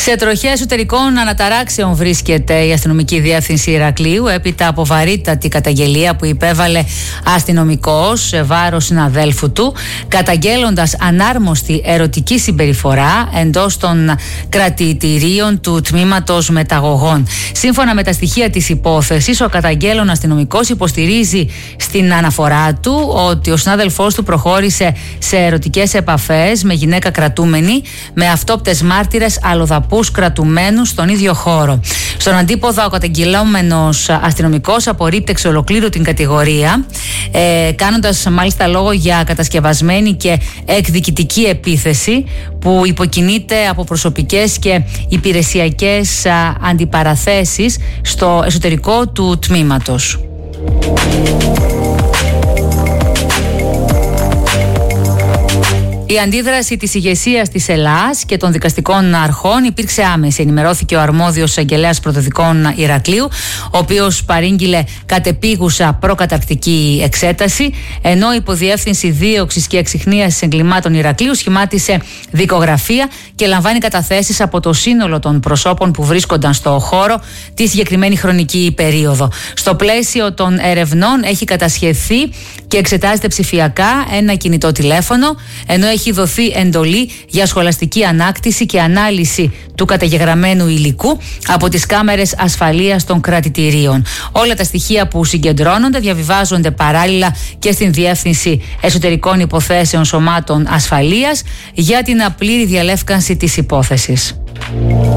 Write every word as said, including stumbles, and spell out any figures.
Σε τροχιά εσωτερικών αναταράξεων βρίσκεται η αστυνομική διεύθυνση Ηρακλείου έπειτα από βαρύτατη καταγγελία που υπέβαλε αστυνομικός σε βάρος συναδέλφου του, καταγγέλλοντας ανάρμοστη ερωτική συμπεριφορά εντός των κρατητηρίων του τμήματος μεταγωγών. Σύμφωνα με τα στοιχεία της υπόθεσης, ο καταγγέλλον αστυνομικός υποστηρίζει στην αναφορά του ότι ο συνάδελφός του προχώρησε σε ερωτικές επαφές με γυναίκα κρατούμενη με αυτόπτες μάρτυρες αλλοδαπούς κρατουμένους στον ίδιο χώρο. Στον αντίποδα, ο καταγγελόμενος αστυνομικός απορρίπτεξε ολοκλήρου την κατηγορία, ε, κάνοντας μάλιστα λόγο για κατασκευασμένη και εκδικητική επίθεση που υποκινείται από προσωπικές και υπηρεσιακές α, αντιπαραθέσεις στο εσωτερικό του τμήματος. Η αντίδραση της ηγεσίας της Ελλάς και των δικαστικών αρχών υπήρξε άμεση. Ενημερώθηκε ο αρμόδιος εισαγγελέας πρωτοδικών Ηρακλείου, ο οποίος παρήγγειλε κατεπίγουσα προκαταρκτική εξέταση, ενώ η Υποδιεύθυνση Δίωξης και Εξιχνίασης Εγκλημάτων Ηρακλείου σχημάτισε δικογραφία και λαμβάνει καταθέσεις από το σύνολο των προσώπων που βρίσκονταν στο χώρο τη συγκεκριμένη χρονική περίοδο. Στο πλαίσιο των ερευνών έχει κατασχεθεί και εξετάζεται ψηφιακά ένα κινητό τηλέφωνο, ενώ έχει δοθεί εντολή για σχολαστική ανάκτηση και ανάλυση του καταγεγραμμένου υλικού από τις κάμερες ασφαλείας των κρατητηρίων. Όλα τα στοιχεία που συγκεντρώνονται διαβιβάζονται παράλληλα και στην Διεύθυνση Εσωτερικών Υποθέσεων Σωμάτων Ασφαλείας για την απλήρη διαλεύκανση της υπόθεσης.